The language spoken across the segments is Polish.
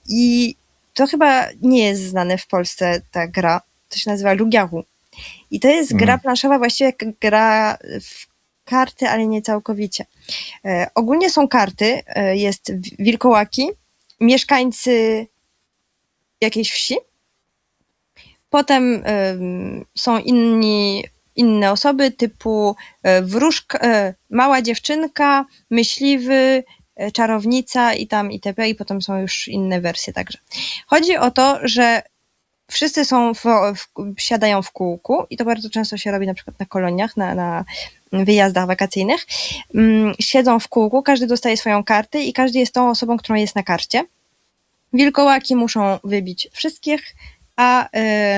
I to chyba nie jest znane w Polsce, ta gra. To się nazywa Loup-Garou. I to jest gra planszowa, właściwie jak gra w karty, ale nie całkowicie. Ogólnie są karty, jest wilkołaki, mieszkańcy jakiejś wsi, potem są inne osoby typu wróżka, mała dziewczynka, myśliwy, czarownica i tam itp. I potem są już inne wersje także. Chodzi o to, że wszyscy siadają w kółku i to bardzo często się robi na przykład na koloniach, na wyjazdach wakacyjnych. Siedzą w kółku, każdy dostaje swoją kartę i każdy jest tą osobą, którą jest na karcie. Wilkołaki muszą wybić wszystkich, a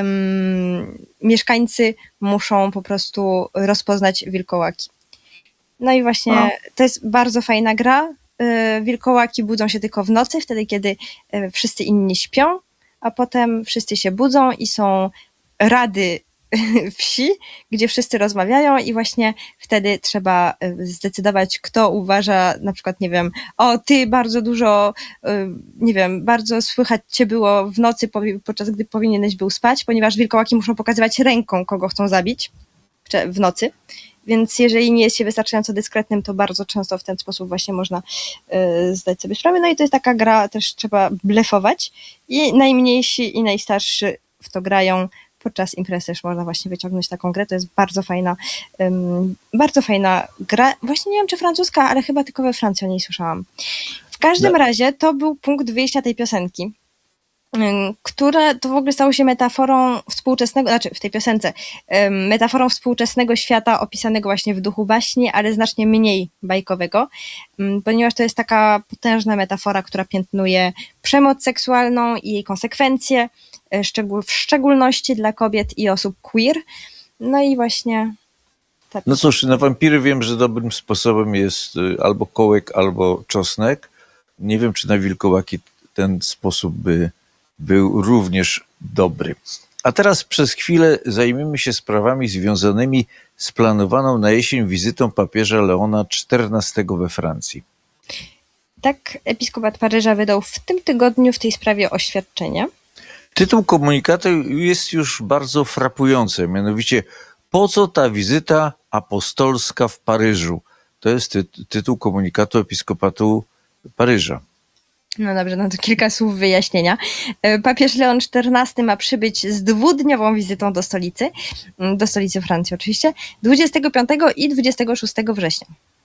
mieszkańcy muszą po prostu rozpoznać wilkołaki. No i właśnie to jest bardzo fajna gra. Wilkołaki budzą się tylko w nocy, wtedy kiedy wszyscy inni śpią, a potem wszyscy się budzą i są rady wsi, gdzie wszyscy rozmawiają i właśnie wtedy trzeba zdecydować, kto uważa, na przykład, nie wiem, ty bardzo dużo, nie wiem, bardzo słychać cię było w nocy, podczas gdy powinieneś był spać, ponieważ wilkołaki muszą pokazywać ręką, kogo chcą zabić w nocy. Więc jeżeli nie jest się wystarczająco dyskretnym, to bardzo często w ten sposób właśnie można zdać sobie sprawę. No i to jest taka gra, też trzeba blefować i najmniejsi i najstarszy w to grają. Podczas imprezy też można właśnie wyciągnąć taką grę. To jest bardzo fajna gra. Właśnie nie wiem, czy francuska, ale chyba tylko we Francji o niej słyszałam. W każdym razie to był punkt wyjścia tej piosenki, które to w ogóle stało się metaforą współczesnego, znaczy w tej piosence, metaforą współczesnego świata opisanego właśnie w duchu baśni, ale znacznie mniej bajkowego, ponieważ to jest taka potężna metafora, która piętnuje przemoc seksualną i jej konsekwencje, w szczególności dla kobiet i osób queer. No i właśnie... No cóż, na wampiry wiem, że dobrym sposobem jest albo kołek, albo czosnek. Nie wiem, czy na wilkołaki ten sposób by był również dobry. A teraz przez chwilę zajmiemy się sprawami związanymi z planowaną na jesień wizytą papieża Leona XIV we Francji. Tak, episkopat Paryża wydał w tym tygodniu w tej sprawie oświadczenie. Tytuł komunikatu jest już bardzo frapujący, mianowicie po co ta wizyta apostolska w Paryżu? To jest tytuł komunikatu episkopatu Paryża. No dobrze, no to kilka słów wyjaśnienia. Papież Leon XIV ma przybyć z 2-dniową wizytą do stolicy Francji oczywiście, 25 i 26 września.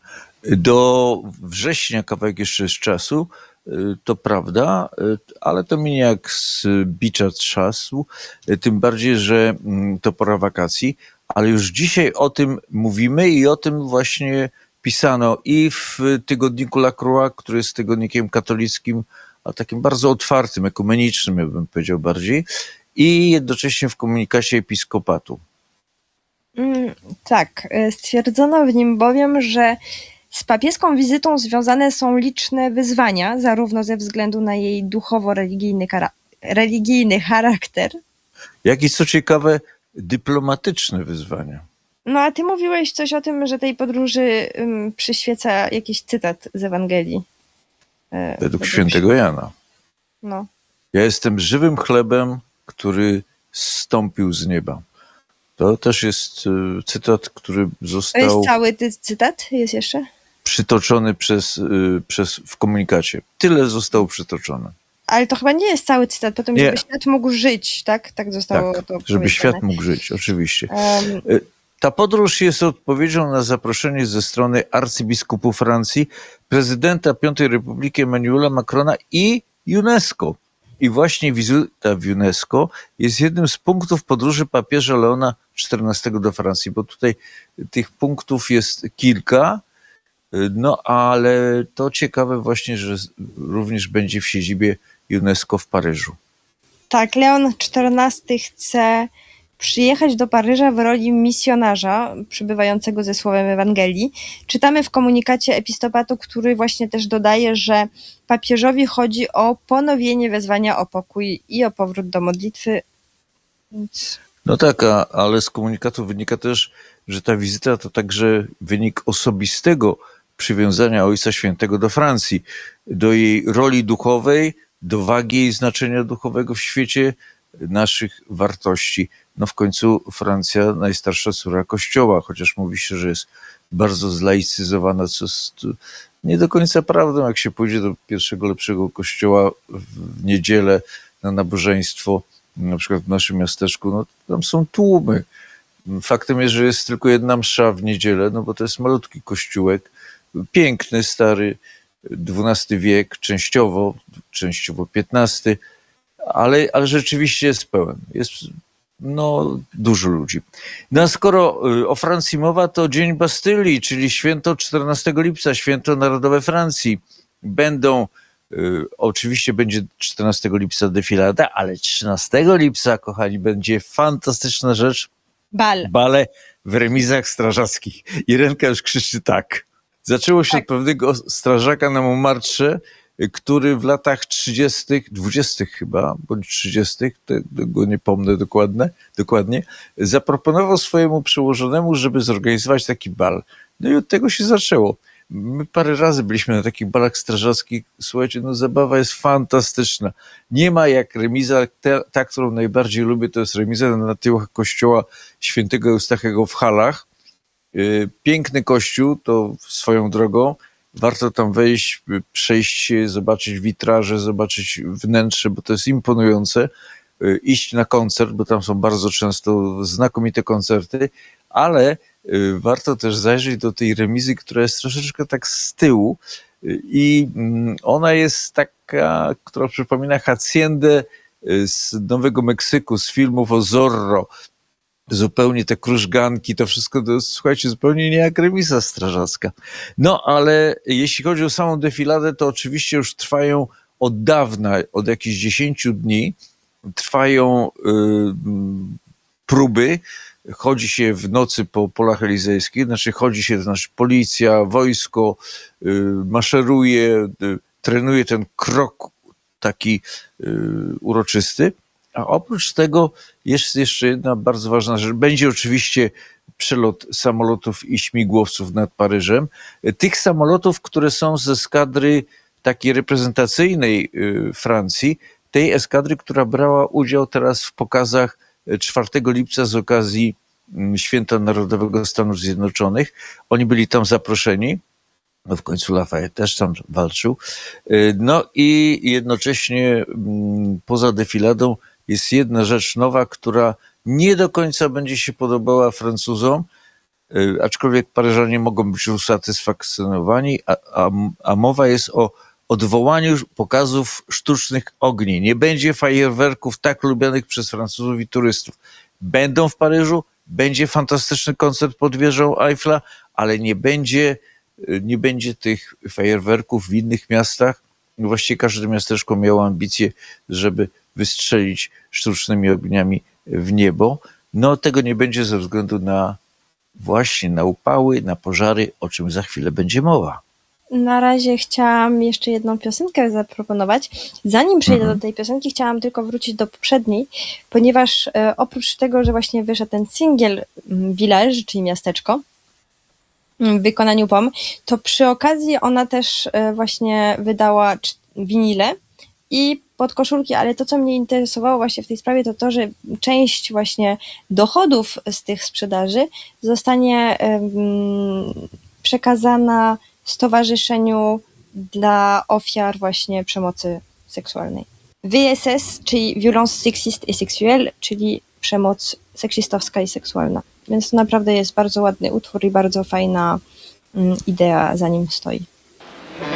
Do września kawałek jeszcze z czasu, to prawda, ale to minie jak z bicza trzasu, tym bardziej, że to pora wakacji, ale już dzisiaj o tym mówimy i o tym właśnie pisano i w tygodniku La Croix, który jest tygodnikiem katolickim, a takim bardzo otwartym, ekumenicznym, ja bym powiedział bardziej, i jednocześnie w komunikacie episkopatu. Tak, stwierdzono w nim bowiem, że z papieską wizytą związane są liczne wyzwania, zarówno ze względu na jej duchowo-religijny charakter. Jak i co ciekawe, dyplomatyczne wyzwania. No a ty mówiłeś coś o tym, że tej podróży przyświeca jakiś cytat z Ewangelii. Według świętego Jana. No. Ja jestem żywym chlebem, który zstąpił z nieba. To też jest cytat, który został... To jest cały cytat? Jest jeszcze? Przytoczony w komunikacie. Tyle zostało przytoczone. Ale to chyba nie jest cały cytat, potem żeby świat mógł żyć, tak? Tak zostało to żeby powiedziane. Świat mógł żyć, oczywiście. Ta podróż jest odpowiedzią na zaproszenie ze strony arcybiskupów Francji, prezydenta Piątej Republiki Emmanuela Macrona i UNESCO. I właśnie wizyta w UNESCO jest jednym z punktów podróży papieża Leona XIV do Francji, bo tutaj tych punktów jest kilka, no ale to ciekawe właśnie, że również będzie w siedzibie UNESCO w Paryżu. Tak, Leon XIV chce przyjechać do Paryża w roli misjonarza przybywającego ze słowem Ewangelii. Czytamy w komunikacie episkopatu, który właśnie też dodaje, że papieżowi chodzi o ponowienie wezwania o pokój i o powrót do modlitwy. No tak, ale z komunikatu wynika też, że ta wizyta to także wynik osobistego przywiązania Ojca Świętego do Francji, do jej roli duchowej, do wagi i znaczenia duchowego w świecie naszych wartości. No w końcu Francja, najstarsza córa Kościoła, chociaż mówi się, że jest bardzo zlaicyzowana, co jest nie do końca prawdą. Jak się pójdzie do pierwszego lepszego kościoła w niedzielę na nabożeństwo, na przykład w naszym miasteczku, no tam są tłumy. Faktem jest, że jest tylko jedna msza w niedzielę, no bo to jest malutki kościółek, piękny, stary, XII wiek, częściowo XV, ale rzeczywiście jest pełen. Jest no, dużo ludzi. No a skoro o Francji mowa, to Dzień Bastylii, czyli święto 14 lipca, święto narodowe Francji. Oczywiście będzie 14 lipca defilada, ale 13 lipca, kochani, będzie fantastyczna rzecz. Bale w remizach strażackich. Irenka już krzyczy tak. Zaczęło się od pewnego strażaka na Montmartre, który w latach 30., 20. chyba, bądź 30., tego nie pomnę dokładnie, zaproponował swojemu przełożonemu, żeby zorganizować taki bal. No i od tego się zaczęło. My parę razy byliśmy na takich balach strażackich. Słuchajcie, no zabawa jest fantastyczna. Nie ma jak remiza, ta, którą najbardziej lubię, to jest remiza na tyłach kościoła świętego Eustachego w Halach. Piękny kościół, to swoją drogą. Warto tam wejść, przejść się, zobaczyć witraże, zobaczyć wnętrze, bo to jest imponujące. Iść na koncert, bo tam są bardzo często znakomite koncerty, ale warto też zajrzeć do tej remizy, która jest troszeczkę tak z tyłu i ona jest taka, która przypomina haciendę z Nowego Meksyku, z filmów o Zorro. Zupełnie te krużganki, to wszystko, to jest, słuchajcie, zupełnie nie jak remiza strażacka. No, ale jeśli chodzi o samą defiladę, to oczywiście już trwają od dawna, od jakichś 10 dni, trwają próby. Chodzi się w nocy po polach elizejskich, chodzi się, policja, wojsko maszeruje, trenuje ten krok taki uroczysty. A oprócz tego jest jeszcze jedna bardzo ważna rzecz. Będzie oczywiście przelot samolotów i śmigłowców nad Paryżem. Tych samolotów, które są z eskadry takiej reprezentacyjnej Francji, tej eskadry, która brała udział teraz w pokazach 4 lipca z okazji Święta Narodowego Stanów Zjednoczonych. Oni byli tam zaproszeni. No w końcu Lafayette też tam walczył. No i jednocześnie poza defiladą jest jedna rzecz nowa, która nie do końca będzie się podobała Francuzom, aczkolwiek Paryżanie mogą być usatysfakcjonowani, a mowa jest o odwołaniu pokazów sztucznych ogni. Nie będzie fajerwerków tak lubianych przez Francuzów i turystów. Będą w Paryżu, będzie fantastyczny koncert pod wieżą Eiffla, ale nie będzie tych fajerwerków w innych miastach. Właściwie każde miasteczko miało ambicje, żeby wystrzelić sztucznymi ogniami w niebo. No tego nie będzie ze względu na właśnie na upały, na pożary, o czym za chwilę będzie mowa. Na razie chciałam jeszcze jedną piosenkę zaproponować. Zanim przejdę do tej piosenki, chciałam tylko wrócić do poprzedniej, ponieważ oprócz tego, że właśnie wyszedł ten singiel Village, czyli miasteczko, w wykonaniu POM, to przy okazji ona też właśnie wydała winile i podkoszulki, ale to, co mnie interesowało właśnie w tej sprawie, to to, że część właśnie dochodów z tych sprzedaży zostanie przekazana stowarzyszeniu dla ofiar właśnie przemocy seksualnej. VSS, czyli Violence Sexiste et Sexuelle, czyli przemoc seksistowska i seksualna. Więc to naprawdę jest bardzo ładny utwór i bardzo fajna idea za nim stoi.